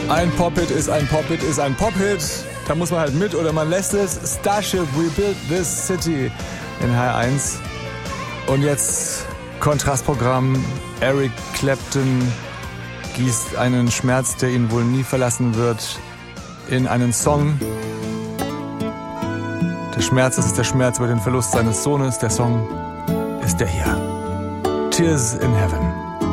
Ein Pop-Hit ist ein Pop-Hit ist ein Pop-Hit. Da muss man halt mit oder man lässt es. Starship, We Built This City in H1. Und jetzt Kontrastprogramm. Eric Clapton gießt einen Schmerz, der ihn wohl nie verlassen wird, in einen Song. Der Schmerz, das ist der Schmerz über den Verlust seines Sohnes. Der Song ist der hier. Tears in Heaven.